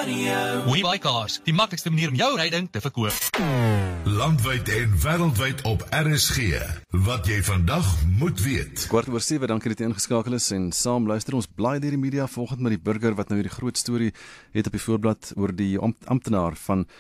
WeBuyCars, die maklikste manier om jou ryding te verkoop. Landwyd en wêreldwyd op RSG. Wat jy vandag moet weet. 7:15, dankie dat jy ingeskakel is en saam luister ons blaai deur die media vanoggend met die burger wat nou die groot storie het op die voorblad oor die amptenaar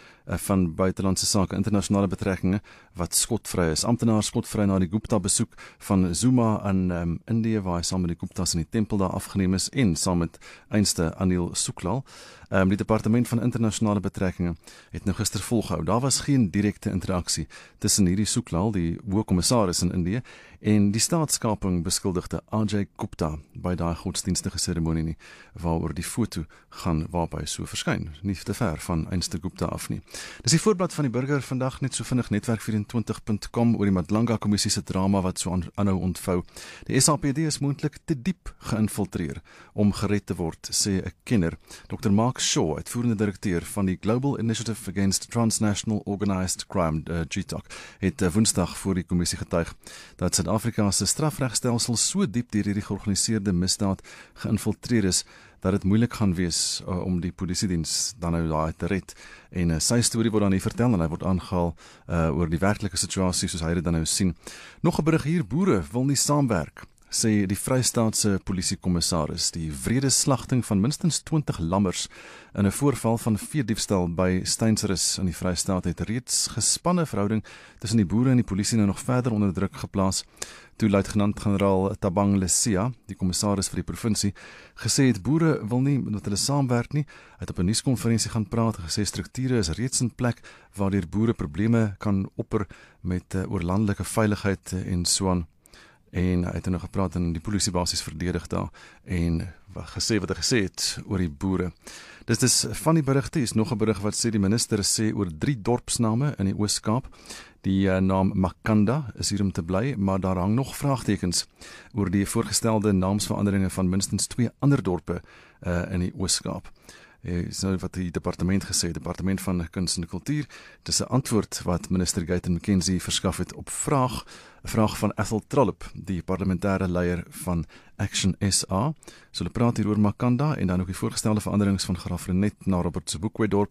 van buitelandse sake, internasionale betrekkinge wat skotvry is. Amptenaar skotvry na die Gupta besoek van Zuma in Indië waar hy saam met die Guptas in die tempel daar afgeneem is en saam met einste Anil Suklal. Die departement van internasionale betrekkinge het nou gister volgehou. Daar was geen direkte interaksie tussen hierdie Suklal, die hoogkommissaris in Indië, en die staatskaping beskuldigde Ajay Gupta by daai godsdienstige seremonie nie, waaroor die foto gaan waarby hy so verskyn, nie te ver van einste Gupta af nie. Dis die voorblad van die burger vandag, net so vinnig netwerk24.com oor die Madlanga kommissie se drama wat so aanhou ontvou. Die SAPD is moontlik te diep geïnfiltreer om gered te word, sê 'n kenner. Dr. Mark Shaw, uitvoerende direkteur van die Global Initiative Against Transnational Organized Crime, GTOC, het Woensdag voor die kommissie getuig dat Suid-Afrika se strafregstelsel so diep deur hierdie georganiseerde misdaad geïnfiltreer is dat dit moeilik gaan wees om die polisiediens dan nou daar te red. En sy storie word dan hier vertel en hy word aangehaal oor die werklike situasie soos hy dit dan nou sien. Nog 'n berig hier, boere wil nie saamwerk, sê die Vrystaatse polisiekommissaris. Die wrede slagting van minstens 20 lammers in 'n voorval van veediefstal by Steynsrus in die Vrystaat het reeds gespanne verhouding tussen die boere en die polisie nou nog verder onder druk geplaas, toe luitenant-generaal Thabang Lesia, die kommissaris vir die provinsie, gesê het boere wil nie dat hulle saamwerk nie. Hy het op 'n nuuskonferensie gaan praat en gesê strukture is reeds in plek waardeur boere probleme kan opper met oor landelike veiligheid en so aan. En hy het nog gepraat en die polisie basies verdedig daar en gesê wat hy gesê het oor die boere. Dis van die berigte, is nog 'n berig wat sê die minister sê oor 3 dorpsname in die Oos-Kaap. Die naam Makanda is hier om te bly, maar daar hang nog vraagtekens oor die voorgestelde naamsveranderinge van minstens 2 ander dorpe in die Oos-Kaap. Is nou wat die departement gesê, departement van Kuns en Kultuur. Dis 'n antwoord wat minister Gayton McKenzie verskaf het op 'n vraag van Ethel Trollip, die parlementêre leier van Action SA. So hulle praat hier oor Makanda en dan ook die voorgestelde veranderings van Graafrenet na Robert Sobukwe dorp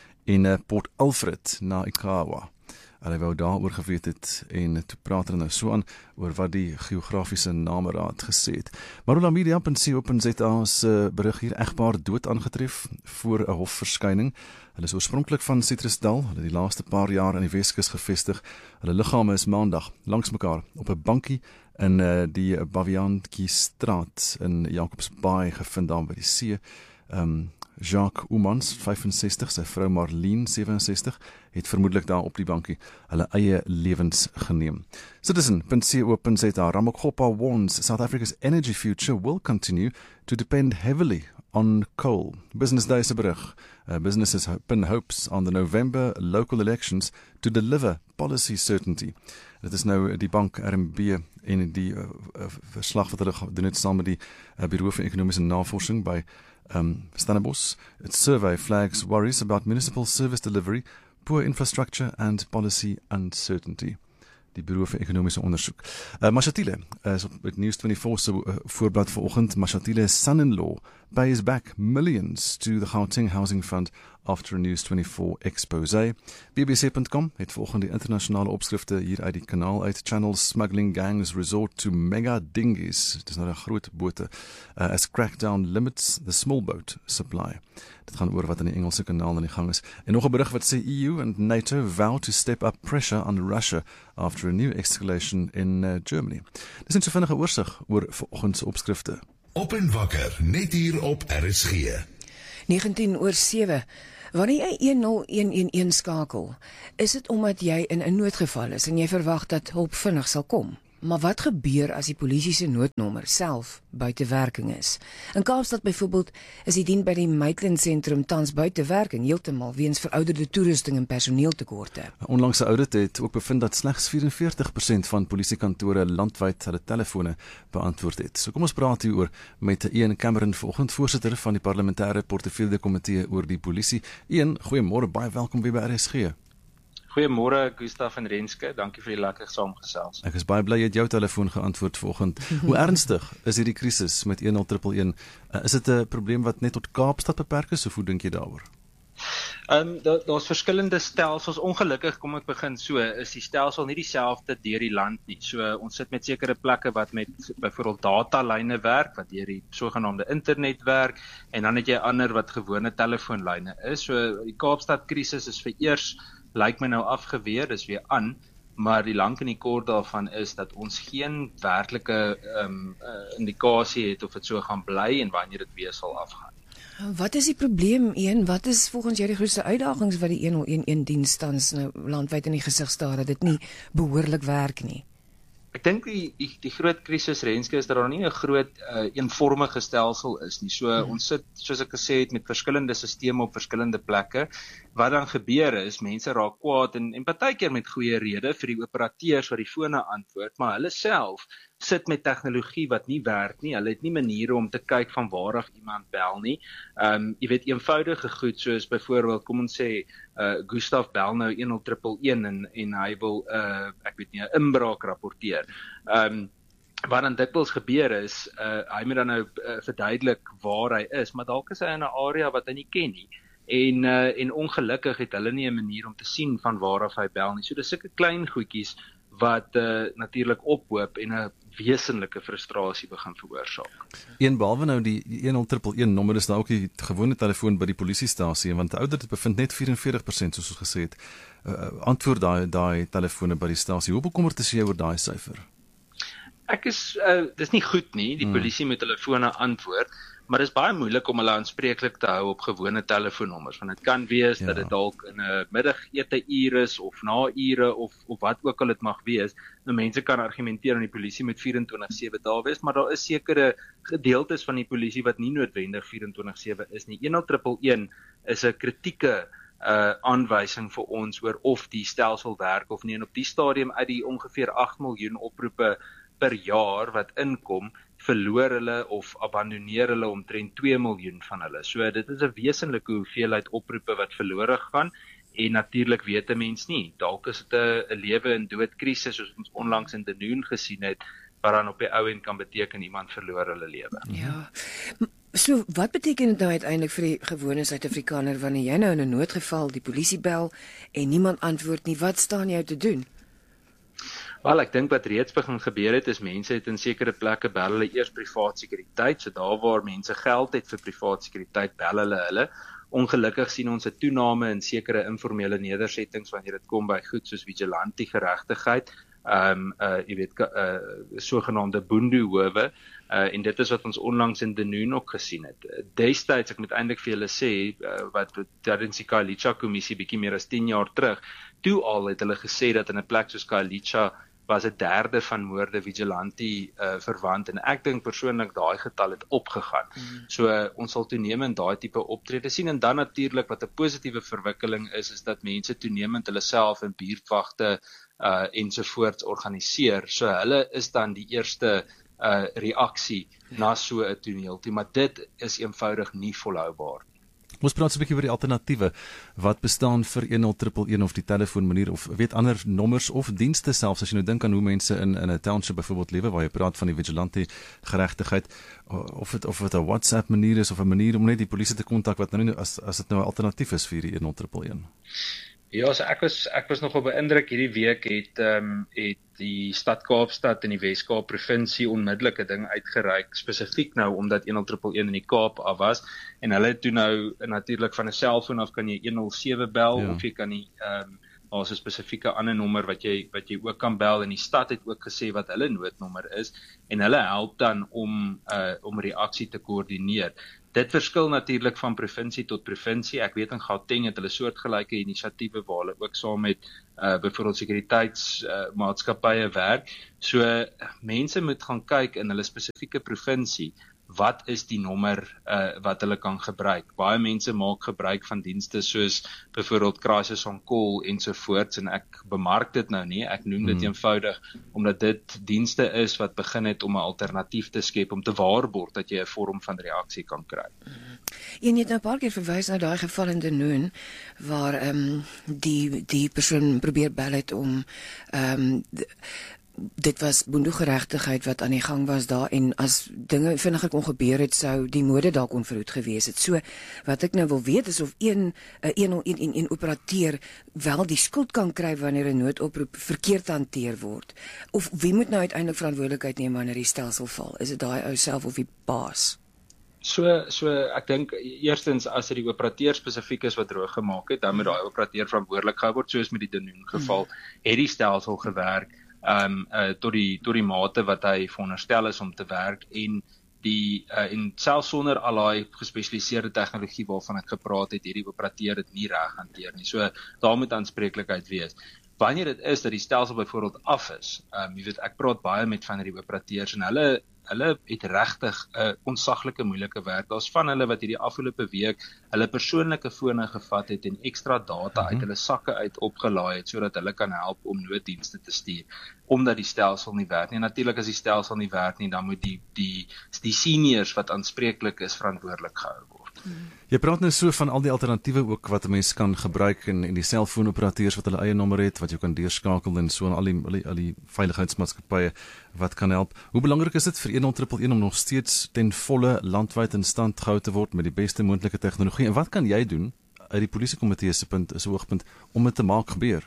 en Port Alfred na Ikawa. Hulle wou daaroor geweet het en toe praat hulle nou so aan oor wat die geografiese nameraad gesê het. Marulamedia.co.za se berig hier, egpaar dood aangetref voor 'n hofverskyning. Hulle is oorspronklik van Citrusdal, hulle die laaste paar jaar in die Weskus gevestig. Hulle liggame is maandag langs mekaar op 'n bankie in die Baviantjie straat in Jacobsbaai gevind daar by die see. Jacques Oumans, 65, sy vrou Marlene, 67, het vermoedelik daar op die bankie hulle eie lewens geneem. Citizen.co.za, Ramokgopa warns South Africa's energy future will continue to depend heavily on coal. Business Day se berig. Businesses pin hopes on the November local elections to deliver policy certainty. Dit is nou die bank RMB en die verslag wat hulle gedoen het saam met die Bureau vir Ekonomiese Navorsing by Stellenbosch. Its survey flags worries about municipal service delivery, poor infrastructure and policy uncertainty. Die Bureau vir Ekonomiese Ondersoek. Mashatile is op News24 se voorblad vanoggend. Mashatile's son-in-law pays back millions to the Gauteng Housing Fund after a News24 expose. BBC.com het volgende internasionale opskrifte hier uit die kanaal uit. Channel smuggling gangs resort to mega dinghies. Dit is nou 'n groot bote. As crackdown limits the small boat supply. Dit gaan oor wat in die Engelse kanaal aan die gang is. En nog 'n berig wat sê EU and NATO vow to step up pressure on Russia after a new escalation in Germany. Dis net so vinnige oorsig oor vanoggend se opskrifte. Op en wakker, net hier op RSG. 19:07. Wanneer jy 10111 skakel, is dit omdat jy in 'n noodgeval is en jy verwag dat hulp vinnig sal kom. Maar wat gebeur as die polisie se noodnommer self buite werking is? In Kaapstad byvoorbeeld is die dien by die Maitland sentrum tans buite werking, heeltemal weens verouderde toerusting en personeeltekorte. Onlangs 'n audit het ook bevind dat slegs 44% van polisiekantore landwyd hulle telefone beantwoord het. So kom ons praat hieroor met Ian Cameron, vanoggend voorsitter van die parlementêre portefeulje komitee oor die polisie. Ian, goeiemôre, baie welkom weer by RSG. Goeiemôre Gustaf en Renske, dankie vir die lekker saamgesels. Ek is baie bly jy het jou telefoon geantwoord vanoggend. Hoe ernstig is hierdie krisis met 10111? Is dit 'n probleem wat net tot Kaapstad beperk is of hoe dink jy daaroor? Daar's verskillende stelsels. Ongelukkig, kom ek begin so, is die stelsel nie dieselfde deur die land nie. So ons sit met sekere plekke wat met byvoorbeeld datalyne werk, wat deur die sogenaamde internet werk, en dan het jy ander wat gewone telefoonlyne is. So die Kaapstad krisis is vereers, lyk my nou afgeweer, dis weer aan, maar die lank en die kort daarvan is dat ons geen werklike indikasie het of dit so gaan bly en wanneer dit weer sal afgaan. Wat is die probleem, Ian? Wat is volgens jou die grootste uitdagings wat die 101 diens tans nou landwyd in die gesig staar dat dit nie behoorlik werk nie? Ek dink die groot krisis, Renske, is dat daar nie 'n groot eenvormige stelsel is nie. So ons sit, soos ek gesê het, met verskillende sisteme op verskillende plekke. Wat dan gebeur is, mense raak kwaad en partykeer met goeie rede vir die operateurs wat die fone antwoord, maar hulle self sit met tegnologie wat nie werk nie. Hulle het nie maniere om te kyk van waar af iemand bel nie. Jy weet, eenvoudige goed soos byvoorbeeld, kom ons sê, Gustaf bel nou 10111 en hy wil 'n inbraak rapporteer. Wat dan dikwels gebeur is, hy moet dan nou verduidelik waar hy is, maar dalk is hy in 'n area wat hy nie ken nie. En ongelukkig het hulle nie 'n manier om te sien van waar af hy bel nie. So dis sulke klein goedjies wat natuurlik ophoop en 'n wesenlike frustrasie begin veroorsaak. Behalwe nou die 10111 nommer is daar ook die gewone telefoon by die polisiestasie, want die ouder dit bevind net 44% soos ons gesê het, antwoord daai telefone by die stasie. Hoe bekommerd is jy oor daai syfer? Dis nie goed nie, die polisie moet hulle fone antwoord, maar dit is baie moeilik om hulle aanspreeklik te hou op gewone telefoonnommers, want dit kan wees dat dit dalk in 'n middagete uur is, of na ure, of wat ook al dit mag wees. Nou mense kan argumenteer aan die polisie met 24/7 daar wees, maar daar is sekere gedeeltes van die polisie wat nie noodwendig 24/7 is nie. 10111 is 'n kritieke aanwysing vir ons oor of die stelsel werk of nie, en op die stadium uit die ongeveer 8 miljoen oproepe per jaar wat inkom, verloor hulle of abandoneer hulle omtrent 2 miljoen van hulle. So dit is 'n wesenlike hoeveelheid oproepe wat verlore gaan, en natuurlik weet 'n mens nie, dalk is dit 'n lewe en dood krisis soos ons onlangs in Denoon gesien het, wat dan op die ou end kan beteken iemand verloor hulle lewe. Ja. So wat beteken dit nou uiteindelik vir die gewone Suid-Afrikaner wanneer jy nou in 'n noodgeval die polisie bel en niemand antwoord nie? Wat staan jou te doen? Wel, ek dink wat reeds begin gebeur het, is mense het in sekere plekke bel hulle eers privaat sekuriteit, so daar waar mense geld het vir privaat sekuriteit, bel hulle. Ongelukkig sien ons 'n toename in sekere informele nedersettings wanneer dit kom by goed soos vigilante geregtigheid, sogenaamde boendehowe, en dit is wat ons onlangs in Denoon ook gesien het. Destyds, ek moet eintlik vir julle sê, wat tydens die Khayelitsha kommissie bietjie meer as 10 jaar terug, toe al het hulle gesê dat in 'n plek soos Khayelitsha was 1/3 van moorde vigilante verwant, en ek dink persoonlik daai getal het opgegaan. So ons sal toenemend daai tipe optrede sien, en dan natuurlik wat 'n positiewe verwikkeling is dat mense toenemend hulle self in buurtwagte ensovoorts organiseer. So hulle is dan die eerste reaksie na so 'n toneel toe, maar dit is eenvoudig nie volhoubaar. Ons praat 'n bietjie oor die alternatiewe wat bestaan vir 10111 of die telefoonmanier of weet ander nommers of dienste selfs, as jy nou dink aan hoe mense in 'n township byvoorbeeld lewe waar jy praat van die vigilante geregtigheid, of dit 'n WhatsApp manier is of 'n manier om net die polisie te kontak wat nou as dit nou 'n alternatief is vir die 10111. Ja, so ek was nogal beïndruk hierdie week het die stad Kaapstad in die Wes-Kaap provinsie onmiddellik 'n ding uitgereik, spesifiek nou omdat 10111 in die Kaap af was, en hulle het toe nou natuurlik van 'n selfoon af kan jy 107 bel, of jy kan nie, daar's 'n spesifieke ander nommer wat jy ook kan bel, en die stad het ook gesê wat hulle noodnommer is, en hulle help dan om reaksie te koördineer. Dit verskil natuurlik van provinsie tot provinsie. Ek weet in Gauteng het hulle soortgelyke inisiatiewe waar hulle ook saam met byvoorbeeld sekuriteitsmaatskappye werk. So mense moet gaan kyk in hulle spesifieke provinsie, wat is die nommer wat hulle kan gebruik. Baie mense maak gebruik van dienste soos byvoorbeeld Crisis on Call ensovoorts, en ek bemark dit nou nie, ek noem dit eenvoudig omdat dit dienste is wat begin het om 'n alternatief te skep om te waarborg dat jy 'n vorm van reaksie kan kry. Jy het nou 'n paar keer verwys na daai geval in Denoon waar die persoon probeer bel het om dit was boendegeregtigheid wat aan die gang was daar en as dinge vinniger kon gebeur het, sou die mode dalk onverhoed gewees het. So wat ek nou wil weet is of 10111 operateur wel die skuld kan kry wanneer 'n noodoproep verkeerd hanteer word. Of wie moet nou uiteindelik verantwoordelikheid neem wanneer die stelsel val? Is dit daai ou self of die baas? So ek dink eerstens as dit die operateur spesifiek is wat droog gemaak het, dan moet daai operateur verantwoordelik gehou word, soos met die Denoon geval, het die stelsel gewerk tot die mate wat hy veronderstel is om te werk en selfs sonder al daai gespesialiseerde tegnologie waarvan ek gepraat het, hierdie operateur dit nie reg hanteer nie. So daar moet aanspreeklikheid wees. Wanneer dit is dat die stelsel byvoorbeeld af is, jy weet ek praat baie met van hierdie operateurs en hulle het regtig 'n onsaglike moeilike werk. Daar's van hulle wat hierdie afgelope week hulle persoonlike fone gevat het en ekstra data uit hulle sakke uit opgelaai het sodat hulle kan help om nooddienste te stuur, omdat die stelsel nie werk nie. Natuurlik as die stelsel nie werk nie, dan moet die seniors wat aanspreeklik is verantwoordelik gehou word. Jy praat nou so van al die alternatiewe ook wat 'n mens kan gebruik en die selfoonoperateurs wat hulle eie nommer het, wat jy kan deurskakel en so en al die veiligheidsmaatskappye wat kan help. Hoe belangrik is dit vir 10111 om nog steeds ten volle landwyd in stand gehou te word met die beste moontlike tegnologie? En wat kan jy doen uit die polisiekomitee se punt, is 'n hoogpunt, om dit te maak gebeur?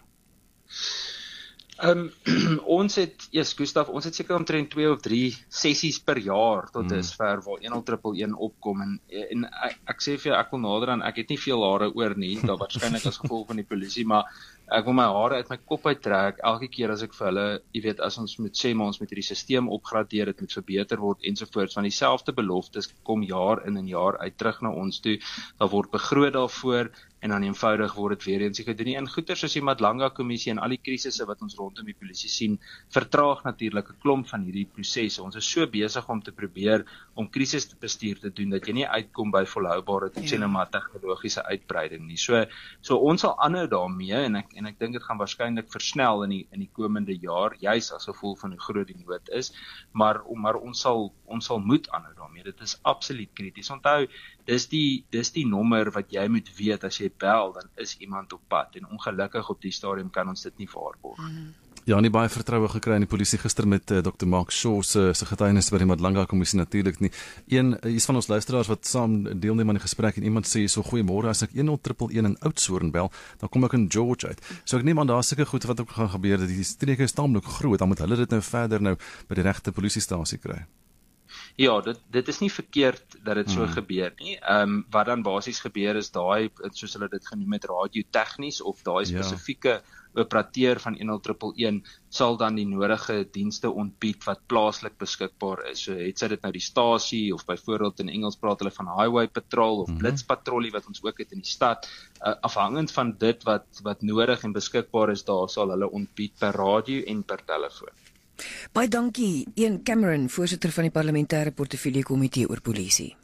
Ons het seker omtrent 2 of 3 sessies per jaar tot dusver waar 10111 opkom en ek sê vir jou, ek wil nader aan, ek het nie veel hare oor nie, daar waarskynlik as gevolg van die polisie, maar ek wil my hare uit my kop uittrek elke keer as ek vir hulle, jy weet, as ons moet sê maar ons moet hierdie stelsel opgradeer, dit moet verbeter word ensovoorts, want dieselfde beloftes kom jaar in en jaar uit terug na ons toe, daar word begroot daarvoor en dan eenvoudig word dit weer eens gedoen. En goeie soos die Madlanga kommissie en al die krisisse wat ons rondom die polisie sien, vertraag natuurlik 'n klomp van hierdie prosesse. Ons is so besig om te probeer om krisisbestuur te doen dat jy nie uitkom by volhoubare tegnologiese uitbreiding nie. So ons sal aanhou daarmee en ek dink dit gaan waarskynlik versnel in die komende jaar, juis as gevolg van hoe groot die nood is, maar ons sal moet aanhou daarmee. Dit is absoluut krities. Onthou, dis die nommer wat jy moet weet as jy bel, dan is iemand op pad en ongelukkig op die stadium kan ons dit nie waarborg. Ja, nie baie vertroue gekry in die polisie gister met Dr. Mark Shaw se getuienis by die Madlanga kommissie natuurlik nie. Is van ons luisteraars wat saam deelneem aan die gesprek en iemand sê so goeiemôre, as ek 10111 in Oudtshoorn bel, dan kom ek in George uit. So ek neem aan daar seker goed wat ook gaan gebeur, dat die streke is taamlik groot, dan moet hulle dit nou verder by die regte polisiestasie kry. Ja, dit is nie verkeerd dat dit so gebeur nie. Wat dan basies gebeur is daai, soos hulle dit genoem het, radiotegnies of daai spesifieke operateur van 10111 sal dan die nodige dienste ontbied wat plaaslik beskikbaar is. So het sy dit nou die stasie of byvoorbeeld in Engels praat hulle van highway patrol of blitspatrollie wat ons ook het in die stad. Afhangend van dit wat nodig en beskikbaar is, daar sal hulle ontbied per radio en per telefoon. Baie dankie, Ian Cameron, voorsitter van die parlementêre portefeulje komitee oor polisie.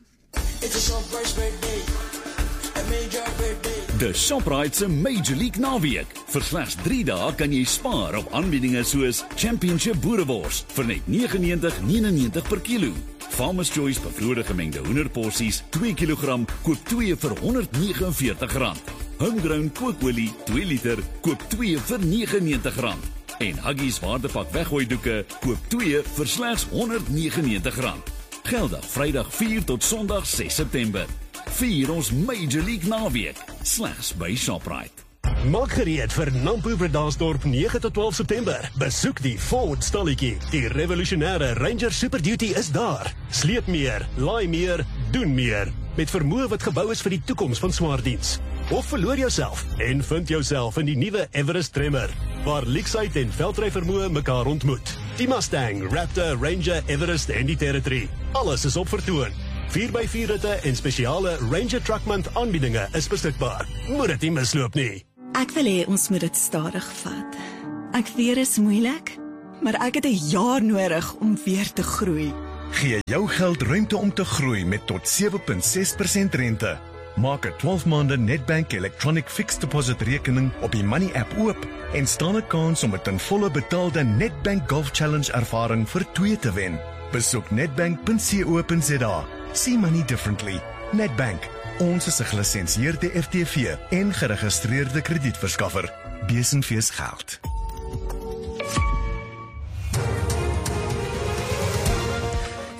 De Shoprite se Major League naweek. Vir slegs 3 dae kan jy spaar op aanbiedinge soos Championship boerewors vir net R99.99 per kilo. Farmer's Choice bevroorde gemengde hoenderporsies 2 kg koop 2 vir R149. Homegrown kookolie 2 liter koop 2 vir R99. En Huggies waardepak weggooidoeke koop 2 vir slegs R199. Geldig Vrydag 4 tot Sondag 6 September. Vier ons Major League naweek, slegs by Shoprite. Maak gereed vir Nampo Bredasdorp 9 tot 12 September. Besoek die Ford stalletjie. Die revolusionêre Ranger Super Duty is daar. Sleep meer, laai meer, doen meer. Met vermoë wat gebou is vir die toekoms van swaardiens. Of verloor jouself en vind jouself in die nuwe Everest Tremor, waar leksheid en veldry vermoë mekaar ontmoet. Die Mustang, Raptor, Ranger, Everest en die Territory. Alles is op vertoon. 4x4 ritte en spesiale Ranger Truck Month aanbiedinge is beskikbaar. Moet dit nie misloop nie. Ek wil hê ons moet dit stadig vat. Ek weet dit is moeilik, maar ek het 'n jaar nodig om weer te groei. Gee jou geld ruimte om te groei met tot 7.6% rente. Maak 'n 12 maande Nedbank Electronic Fixed Deposit rekening op die Money app oop en staan 'n kans om 'n ten volle betaalde Nedbank Golf Challenge ervaring vir 2 te wen. Besoek nedbank.co.za. See money differently. Nedbank. Ons is 'n gelisensieerde FTV en geregistreerde kredietverskaffer. Besenfees geld.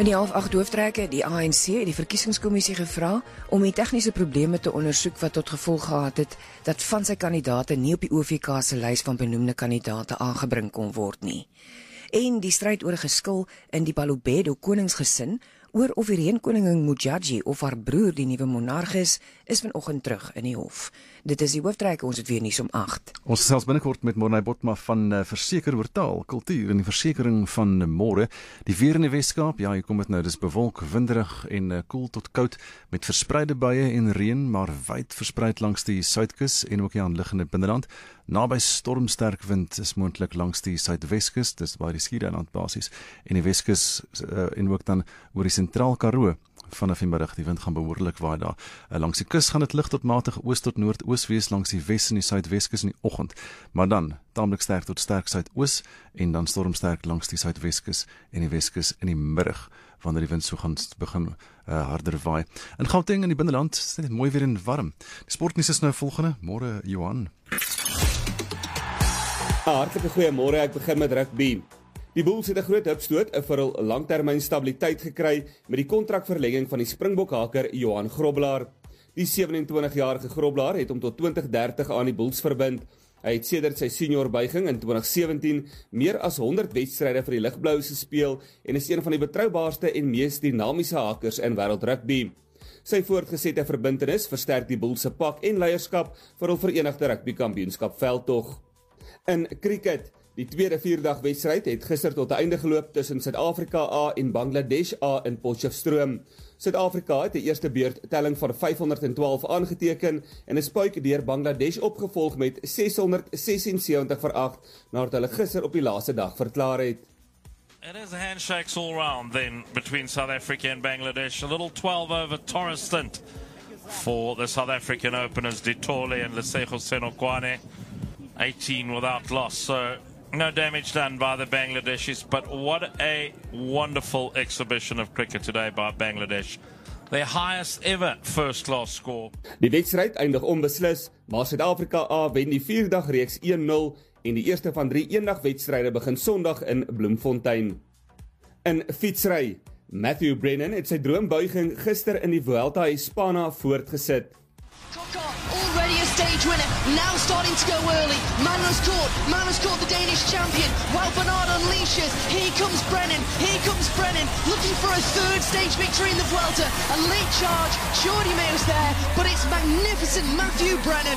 In die 7:30 hooftrekke het die ANC die verkiesingskommissie gevra om die tegniese probleme te ondersoek wat tot gevolg gehad het dat van sy kandidaate nie op die OVK se lys van benoemde kandidaate aangebring kon word nie. En die stryd oor 'n geskil in die Balobedo koningsgesin oor of die reënkoningin Modjadji of haar broer die nuwe monarg is vanoggend terug in die hof. Dit is die hooftrekke, ons het weer nuus om 8. Ons gesels binnekort met Morney Botma van Verseker oor taal, kultuur en die versekering van môre. Die weer in die Weskaap, ja, hier kom dit nou, dis bewolk, winderig en koel tot koud met verspreide buie en reën, maar wyd verspreid langs die suidkus en ook die aanliggende binneland. Naby stormsterk wind is moontlik langs die suidweskus, dis by die Skiereiland basies, en die Weskus en ook dan oor die sentraal Karoo. Vanaf die middag, die wind gaan behoorlik waai daar. Langs die kus gaan dit lig tot matig oos tot noordoos wees langs die wes en die suidweskus in die oggend, maar dan taamlik sterk tot sterk suidoos en dan stormsterk langs die suidweskus en die weskus in die middag, wanneer die wind so gaan begin harder waai. In Gauteng in die binneland is dit mooi weer en warm. Die sportnuus is nou volgende. Môre Johan. Hartlike goeiemôre, ek begin met rugby. Die Bulls het 'n groot hupstoot vir hul langtermyn stabiliteit gekry met die kontrakverlenging van die Springbok-haker Johan Grobbelaar. Die 27-jarige Grobbelaar het hom tot 2030 aan die Bulls verbind. Hy het sedert sy seniorbuiging in 2017 meer as 100 wedstryde vir die Ligbloues gespeel en is een van die betroubaarste en mees dinamiese hakers in wêreldrugby. Sy voortgesette verbintenis versterk die Bulls se pak en leierskap vir hul Verenigde Rugby Kampioenskap veldtog. In cricket, die tweede 4-dag-wedstryd het gister tot 'n einde geloop tussen Suid-Afrika A en Bangladesh A in Potchefstroom. Suid-Afrika het die eerste beurt telling van 512 aangeteken en is puik deur Bangladesh opgevolg met 676 vir 8 nadat hulle gister op die laaste dag verklaar het. It is handshakes all round then between South Africa and Bangladesh. A little 12-over Torres stint for the South African openers, Ditole and Lesego Senokwane. 18 without loss, so no damage done by the Bangladeshis, but what a wonderful exhibition of cricket today by Bangladesh. Their highest ever first-class score. Die wedstryd eindig onbeslis, maar Suid-Afrika A wen die 4-dag-reeks 1-0 en die eerste van 3 eendag-wedstryde begin Sondag in Bloemfontein. In fietsry, Matthew Brennan het sy droombuiging gister in die Vuelta a Hispana voortgesit. Already a stage winner, now starting to go early. Magnus caught the Danish champion. Wout van Aert unleashes. Here comes Brennan, looking for a third stage victory in the Vuelta. A late charge, Jordi Meeus there, but it's magnificent Matthew Brennan.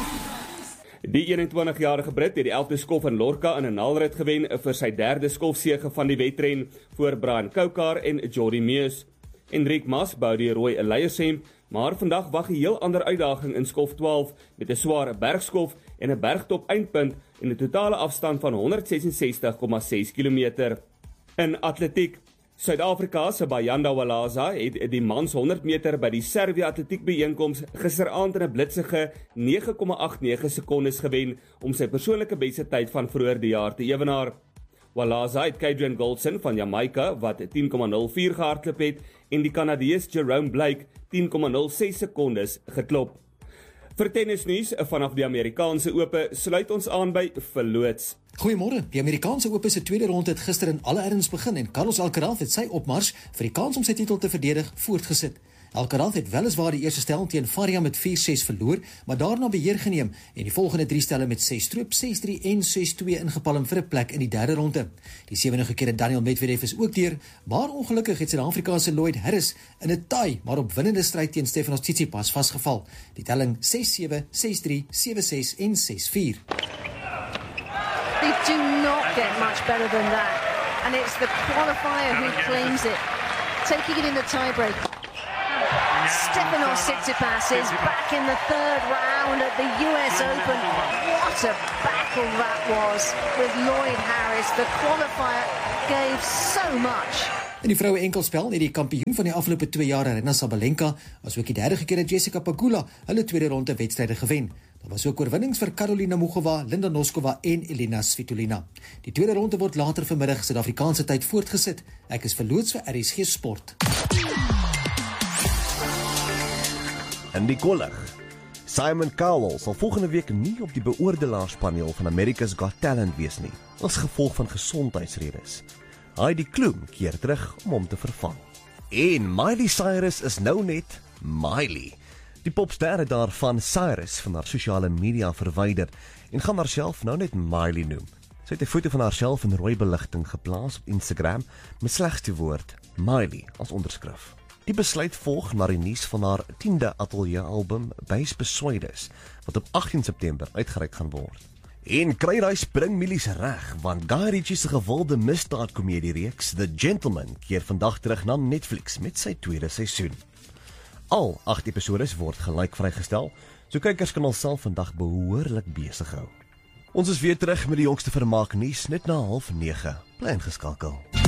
Die 21-jarige Brit het die 11de skof in Lorca in 'n naalrit gewen vir sy derde skofsege van die wedren voor Brian Koukar en Jordi Meeus. Enric Mas bou die rooi 'n leiershemp, maar vandag wag 'n heel ander uitdaging in skof 12 met 'n sware bergskof en 'n bergtop eindpunt en 'n totale afstand van 166,6 km. In atletiek, Suid-Afrika se Bayanda Walaza het die mans 100 meter by die Servië atletiekbyeenkoms gisteraand in 'n blitsige 9,89 sekondes gewen om sy persoonlike beste tyd van vroeër die jaar te ewenaar. Walaza het Adrian Goldson van Jamaica wat 10,04 gehardloop het en die Kanadees Jerome Blake 10,06 sekondes geklop. Vir tennisnuus vanaf die Amerikaanse Ope sluit ons aan by verloots. Goeiemôre. Die Amerikaanse Ope se tweede ronde het gister in alle erns begin en Carlos Alcaraz het sy opmars vir die kans om sy titel te verdedig voortgesit. Alcaraz het weliswaar die eerste stel teen Faria met 4-6 verloor, maar daarna beheer geneem en die volgende 3 stelle met 6-stroop, 6-3 en 6-2 ingepalm vir 'n plek in die derde ronde. Die 7de gekeerde Daniel Medvedev is ook deur, maar ongelukkig het Suid-Afrikaanse Lloyd Harris in 'n taai maar opwindende stryd teen Stefanos Tsitsipas vasgeval. Die telling 6-7, 6-3, 7-6 en 6-4. They do not get much better than that, and it's the qualifier who claims it, taking it in the tiebreak. Stefanos Tsitsipas is back in the third round at the US Open. What a battle that was with Lloyd Harris. The qualifier gave so much. In die vroue enkelspel het die kampioen van die afgelope 2 jaar, Aryna Sabalenka, asook die derde gekeerde Jessica Pegula, hulle tweede ronde wedstryde gewen. Daar was ook oorwinnings vir Karolina Muchova, Linda Noskova en Elina Svitolina. Die tweede ronde word later vanmiddag Suid-Afrikaanse tyd voortgesit. Ek is verloots vir RSG Sport. In die kollig. Simon Cowell sal volgende week nie op die beoordelaarspaneel van America's Got Talent wees nie, as gevolg van gesondheidsredes. Heidi Klum keer terug om hom te vervang. En Miley Cyrus is nou net Miley. Die popster het daarvan Cyrus van haar sosiale media verwyder en gaan haarself nou net Miley noem. Sy het 'n foto van haarself in rooi beligting geplaas op Instagram met slegs die woord Miley as onderskrif. Die besluit volg na die nuus van haar 10de ateljee-album Base Beswydes, wat op 18 September uitgereik gaan word. En kry daai springmielies reg, want Guy Ritchie se gewilde misdaadkomedie-reeks The Gentleman keer vandag terug na Netflix met sy tweede seisoen. Al 8 episodes word gelyk vrygestel, so kykers kan alself vandag behoorlik besig hou. Ons is weer terug met die jongste vermaak nuus net na 8:30. Bly ingeskakel.